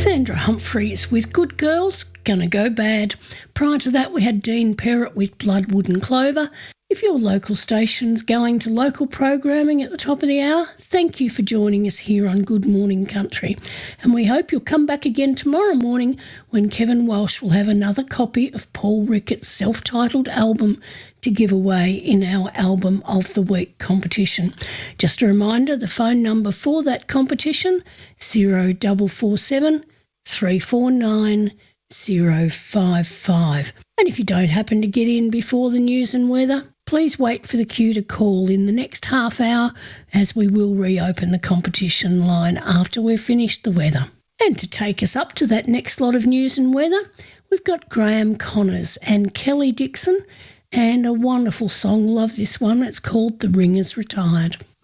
Sandra Humphreys with Good Girls, Gonna Go Bad. Prior to that, we had Dean Perrott with Bloodwood and Clover. If your local station's going to local programming at the top of the hour, thank you for joining us here on Good Morning Country. And we hope you'll come back again tomorrow morning when Kevin Walsh will have another copy of Paul Rickett's self-titled album to give away in our Album of the Week competition. Just a reminder, the phone number for that competition, 0447 349 055. And if you don't happen to get in before the news and weather, please wait for the cue to call in the next half hour, as we will reopen the competition line after we've finished the weather. And to take us up to that next lot of news and weather, we've got Graham Connors and Kelly Dixon, and a wonderful song. Love this one. It's called The Ringers Retired.